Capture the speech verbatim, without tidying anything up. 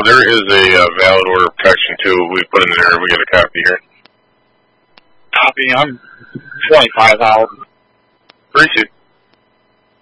there is a uh, valid order of protection, too. We put in there. We got a copy here. Copy. I'm twenty-five thousand. Appreciate it.